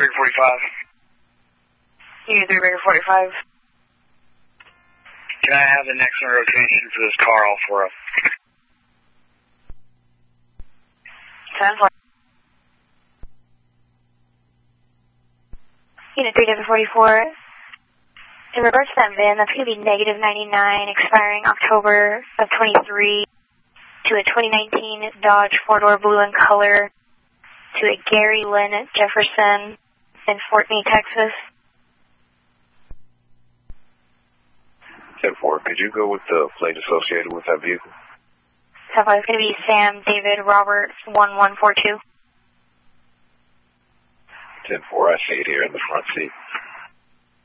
Baker 45. Unit 3 Baker 45. Can I have the next one rotation for this car all for us? 10-4. Unit 3 Baker 44. In regards to that VIN, that's going to be negative 99, expiring October of 23, to a 2019 Dodge 4-door blue in color, to a Gary Lynn Jefferson in Fort Meade, Texas. 10-4, could you go with the plate associated with that vehicle? 10-5 is going to be Sam David Robert 1142. 10-4, I see it here in the front seat.